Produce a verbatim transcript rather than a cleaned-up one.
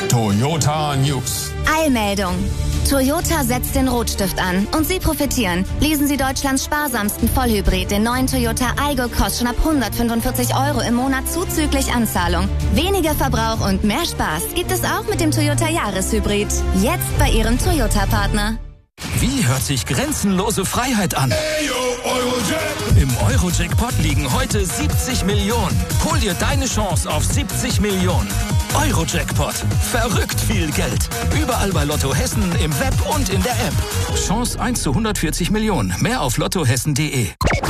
Toyota News. Eilmeldung. Toyota setzt den Rotstift an und Sie profitieren. Lesen Sie Deutschlands sparsamsten Vollhybrid, den neuen Toyota Aygo, kostet schon ab hundertfünfundvierzig Euro im Monat zuzüglich Anzahlung. Weniger Verbrauch und mehr Spaß gibt es auch mit dem Toyota Jahreshybrid. Jetzt bei Ihrem Toyota-Partner. Wie hört sich grenzenlose Freiheit an? Im Euro-Jackpot liegen heute siebzig Millionen. Hol dir deine Chance auf siebzig Millionen. Euro-Jackpot. Verrückt viel Geld. Überall bei Lotto Hessen, im Web und in der App. Chance eins zu hundertvierzig Millionen. Mehr auf lottohessen punkt de.